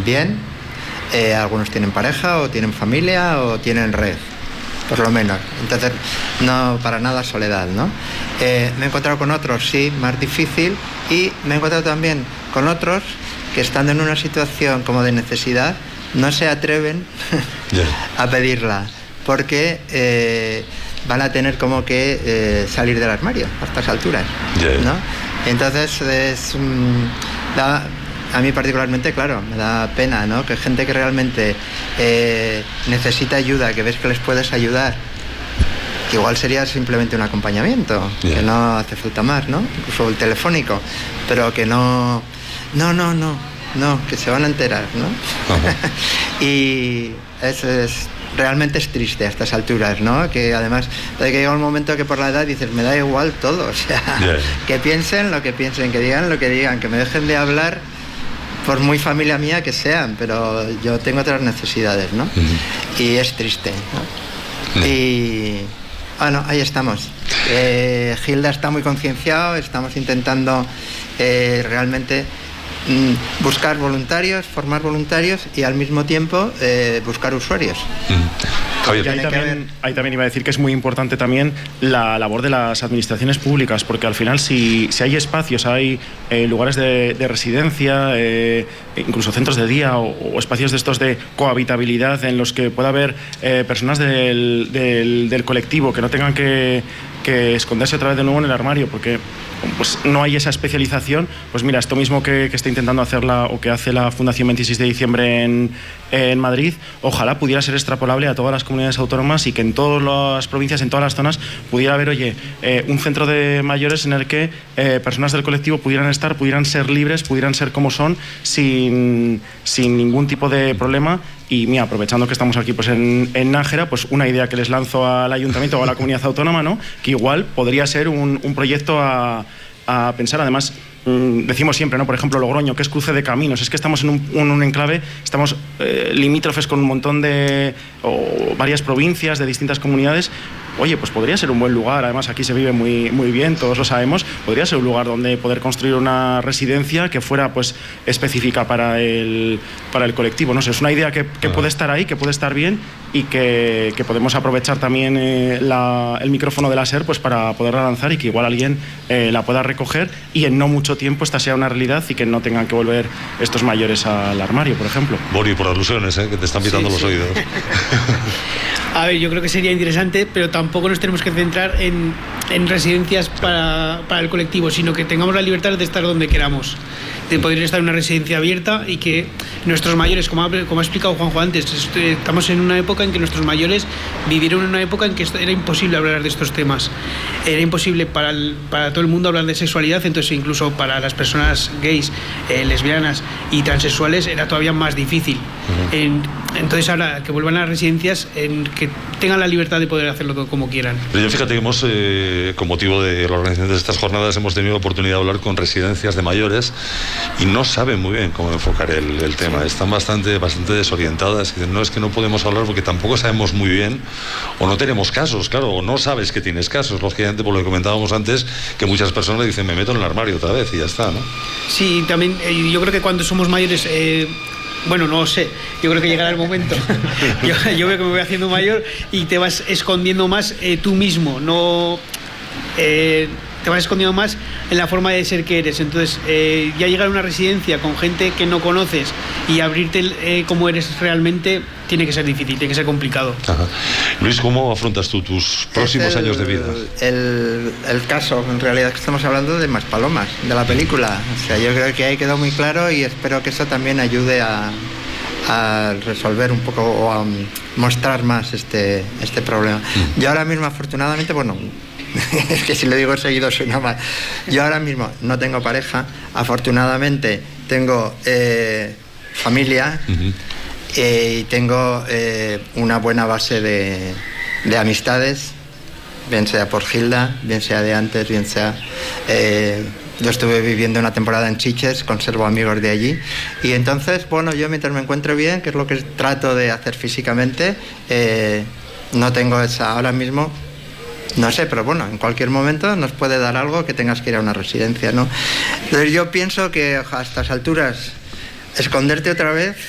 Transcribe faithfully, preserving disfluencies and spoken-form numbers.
bien, eh, algunos tienen pareja o tienen familia o tienen red, por lo menos. Entonces, no para nada soledad, ¿no? Eh, me he encontrado con otros, sí, más difícil, y me he encontrado también con otros que estando en una situación como de necesidad, no se atreven yeah. a pedirla, porque eh, van a tener como que eh, salir del armario a estas alturas, yeah. ¿no? Entonces, es, um, da, a mí particularmente, claro, me da pena, ¿no? Que gente que realmente eh, necesita ayuda, que ves que les puedes ayudar, que igual sería simplemente un acompañamiento, yeah. que no hace falta más, ¿no? Incluso el telefónico, pero que no, no, no, no, no, que se van a enterar, ¿no? Uh-huh. Y eso es, realmente es triste a estas alturas, ¿no? Que además, de que llega un momento que por la edad dices, me da igual todo, o sea, yeah. que piensen lo que piensen, que digan lo que digan, que me dejen de hablar, por muy familia mía que sean, pero yo tengo otras necesidades, ¿no? Uh-huh. Y es triste, ¿no? Uh-huh. Y bueno, ahí estamos. Eh, Gilda está muy concienciado, estamos intentando eh, realmente mm, buscar voluntarios, formar voluntarios y al mismo tiempo eh, buscar usuarios. Uh-huh. Javier. Ahí también, ahí también iba a decir que es muy importante también la labor de las administraciones públicas, porque al final si, si hay espacios, hay eh, lugares de, de residencia, eh, incluso centros de día o, o espacios de estos de cohabitabilidad en los que pueda haber eh, personas del, del, del colectivo que no tengan que, que esconderse otra vez de nuevo en el armario, porque pues no hay esa especialización, pues mira, esto mismo que, que está intentando hacer la, o que hace la Fundación veintiséis de diciembre en, en Madrid, ojalá pudiera ser extrapolable a todas las comunidades autónomas y que en todas las provincias, en todas las zonas, pudiera haber, oye, eh, un centro de mayores en el que eh, personas del colectivo pudieran estar, pudieran ser libres, pudieran ser como son, sin, sin ningún tipo de problema. Y mira, aprovechando que estamos aquí pues en, en Nájera, pues una idea que les lanzo al ayuntamiento o a la comunidad autónoma, ¿no? Que igual podría ser un, un proyecto a, a pensar. Además, mmm, decimos siempre, ¿no? Por ejemplo, Logroño, que es cruce de caminos, es que estamos en un, en un enclave, estamos eh, limítrofes con un montón de, o varias provincias de distintas comunidades. Oye, pues podría ser un buen lugar, además aquí se vive muy, muy bien, todos lo sabemos, podría ser un lugar donde poder construir una residencia que fuera pues específica para el, para el colectivo, no sé, es una idea que, que puede estar ahí, que puede estar bien y que, que podemos aprovechar también eh, la, el micrófono de la SER pues para poderla lanzar y que igual alguien eh, la pueda recoger y en no mucho tiempo esta sea una realidad y que no tengan que volver estos mayores al armario, por ejemplo. Bori, por alusiones, ¿eh? Que te están pitando sí, los sí. oídos. A ver, yo creo que sería interesante, pero tampoco nos tenemos que centrar en, en residencias para, para el colectivo, sino que tengamos la libertad de estar donde queramos, de poder estar en una residencia abierta y que nuestros mayores, como ha, como ha explicado Juanjo antes, estamos en una época en que nuestros mayores vivieron en una época en que era imposible hablar de estos temas, era imposible para, el, para todo el mundo hablar de sexualidad, entonces incluso para las personas gays, eh, lesbianas y transexuales era todavía más difícil. Uh-huh. En, entonces ahora que vuelvan a las residencias, en, que tengan la libertad de poder hacerlo todo como quieran. Pero yo fíjate que hemos, eh, con motivo de la organización de estas jornadas, hemos tenido oportunidad de hablar con residencias de mayores y no saben muy bien cómo enfocar el, el tema. Están bastante, bastante desorientadas. Y dicen, no, es que no podemos hablar porque tampoco sabemos muy bien, o no tenemos casos, claro, o no sabes que tienes casos. Lógicamente, por lo que comentábamos antes, que muchas personas dicen, me meto en el armario otra vez y ya está, ¿no? Sí, también eh, yo creo que cuando somos mayores... Eh, Bueno, no lo sé, yo creo que llegará el momento. Yo, yo veo que me voy haciendo mayor y te vas escondiendo más eh, tú mismo, no eh, te vas escondiendo más en la forma de ser que eres. Entonces, eh, ya llegar a una residencia con gente que no conoces y abrirte eh, como eres realmente, tiene que ser difícil, tiene que ser complicado. Ajá. Luis, ¿cómo afrontas tú tus próximos el, años de vida? El, el caso, en realidad, que estamos hablando de Maspalomas, de la película. O sea, yo creo que ahí quedó muy claro y espero que eso también ayude a, a resolver un poco o a mostrar más este, este problema. Mm. Yo ahora mismo, afortunadamente, bueno... es que si lo digo seguido suena mal. Yo ahora mismo no tengo pareja, afortunadamente tengo eh, familia uh-huh. eh, y tengo eh, una buena base de, de amistades, bien sea por Gilda, bien sea de antes, bien sea... Eh, yo estuve viviendo una temporada en Sitges, conservo amigos de allí y entonces, bueno, yo mientras me encuentro bien, que es lo que trato de hacer físicamente, eh, no tengo esa ahora mismo. No sé, pero bueno, en cualquier momento nos puede dar algo que tengas que ir a una residencia, ¿no? Entonces yo pienso que a estas alturas esconderte otra vez